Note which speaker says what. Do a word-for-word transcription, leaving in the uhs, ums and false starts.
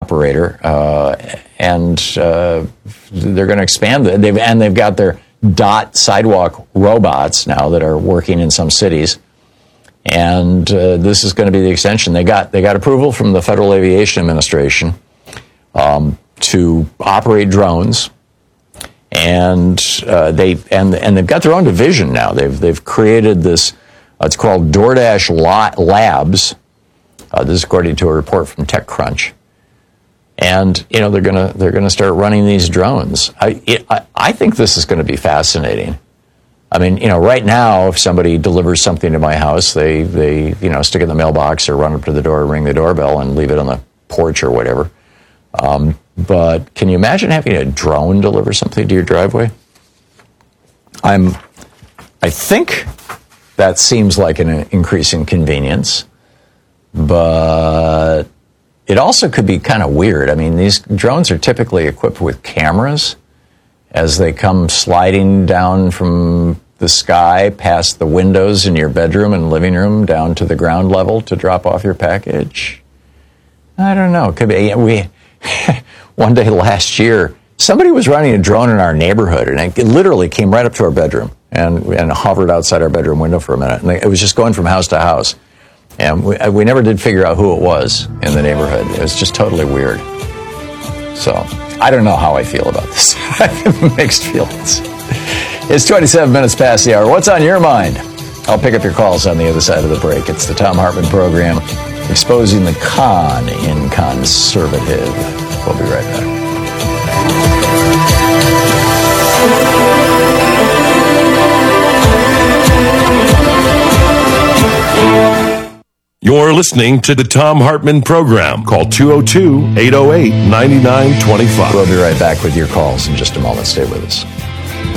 Speaker 1: operator, uh, and uh, they're going to expand it. They've, and they've got their DOT sidewalk robots now that are working in some cities. And uh, this is going to be the extension. They got they got approval from the Federal Aviation Administration um, to operate drones, and uh, they and and they've got their own division now. They've they've created this. Uh, it's called DoorDash Labs. Uh, this is according to a report from TechCrunch. And you know they're gonna they're gonna start running these drones. I it, I, I think this is going to be fascinating. I mean, you know, right now, if somebody delivers something to my house, they, they, you know, stick it in the mailbox or run up to the door, ring the doorbell, and leave it on the porch or whatever. Um, but can you imagine having a drone deliver something to your driveway? I'm, I think that seems like an increasing convenience, but it also could be kind of weird. I mean, these drones are typically equipped with cameras as they come sliding down from the sky past the windows in your bedroom and living room down to the ground level to drop off your package. I don't know. It could be. We one day last year, somebody was running a drone in our neighborhood, and it literally came right up to our bedroom and and hovered outside our bedroom window for a minute. And it was just going from house to house, and we, we never did figure out who it was in the neighborhood. It was just totally weird. So I don't know how I feel about this. I have mixed feelings. It's twenty-seven minutes past the hour. What's on your mind? I'll pick up your calls on the other side of the break. It's the Thom Hartmann Program, exposing the con in conservative. We'll be right back.
Speaker 2: You're listening to the Thom Hartmann Program. Call two oh two, eight oh eight, nine nine two five.
Speaker 1: We'll be right back with your calls in just a moment. Stay with us.